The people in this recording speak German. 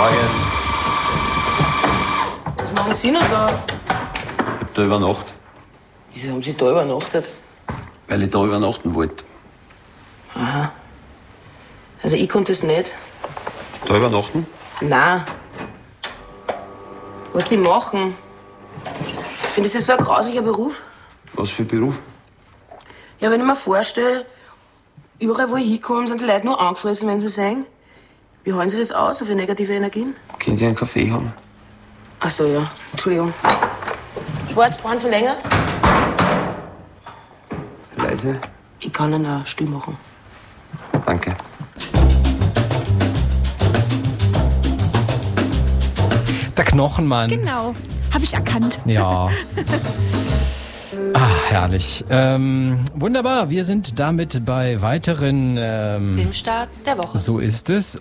Was machen Sie noch da? Ich hab da übernachtet. Wieso haben Sie da übernachtet? Weil ich da übernachten wollte. Aha. Also ich konnte es nicht. Da übernachten? Nein. Was Sie machen? Ich finde, das ist so ein grauslicher Beruf. Was für Beruf? Ja, wenn ich mir vorstelle, überall wo ich hinkomme, sind die Leute nur angefressen, wenn sie mich sehen. Wie halten Sie das aus, so viele negative Energien? Könnt ihr einen Kaffee haben? Ach so, ja. Entschuldigung. Schwarzbrand verlängert? Leise? Ich kann ihn auch still machen. Danke. Der Knochenmann. Genau, habe ich erkannt. Ja. Ah, herrlich. Wunderbar, wir sind damit bei weiteren Filmstarts der Woche. so ist es.